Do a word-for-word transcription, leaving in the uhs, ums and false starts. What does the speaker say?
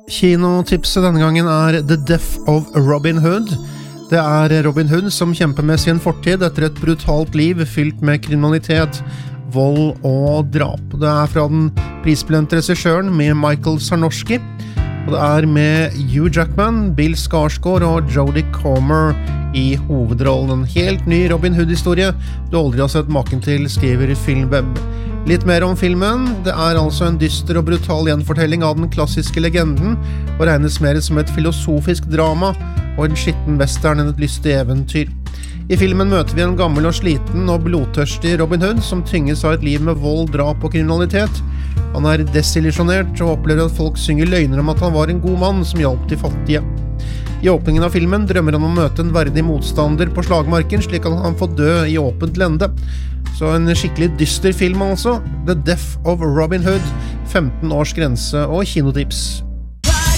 Kinotipset denne gangen er The Death of Robin Hood. Det er Robin Hood som kjemper med sin fortid etter et brutalt liv fylt med kriminalitet, vold og drap. Det er fra den prisbelønte regissøren med Michael Sarnowski, og det er med Hugh Jackman, Bill Skarsgård og Jodie Comer i hovedrollen. En helt ny Robin Hood-historie du aldri har sett maken til, skriver Filmweb. Litt mer om filmen. Det er altså en dyster og brutal gjenfortelling av den klassiske legenden, og regnes mer som et filosofisk drama og en skitten western enn et lystig eventyr. I filmen møter vi en gammel og sliten og blodtørstig Robin Hood som tynges av et liv med vold, drap og kriminalitet. Han er desillusjonert og opplever at folk synger løgner om at han var en god mann som hjalp de fattige. I åpningen av filmen drømmer han om å møte en verdig motstander på slagmarken, slik at han får dø i åpent lende. Så en skikkelig dyster film altså. The Death of Robin Hood, femten års grense og kinotips.